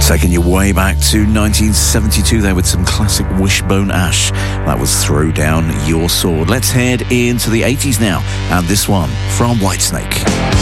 Taking you way back to 1972 there with some classic Wishbone Ash. That was Throw Down Your Sword. Let's head into the 80s now, and this one from Whitesnake.